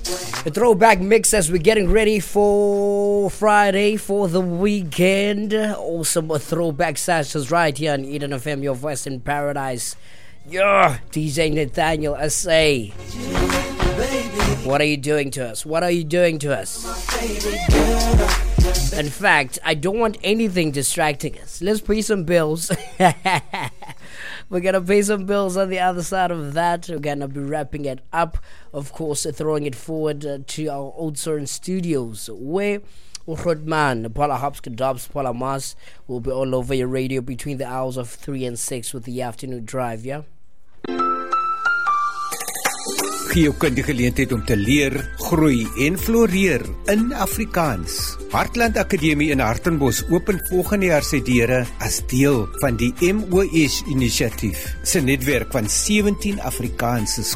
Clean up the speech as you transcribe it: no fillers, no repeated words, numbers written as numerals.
A throwback mix as we're getting ready for Friday, for the weekend. Awesome throwback sessions right here on Eden FM, your voice in paradise. Yeah, DJ Nathaniel SA. What are you doing to us? What are you doing to us? In fact, I don't want anything distracting us. Let's pay some bills. We're going to pay some bills on the other side of that. We're going to be wrapping it up. Of course, throwing it forward to our Oudtshoorn studios, where Rodman, Paula Hopkins, Dobbs, Paula Mas will be all over your radio between the hours of 3 and 6 with the afternoon drive, yeah? Gee jou kind die geleentheid om te leer, groei en floreer in Afrikaans. Hartland Akademie in Hartenbos open volgende jaar sy deure as deel van die MOS inisiatief se netwerk van 17 Afrikaanse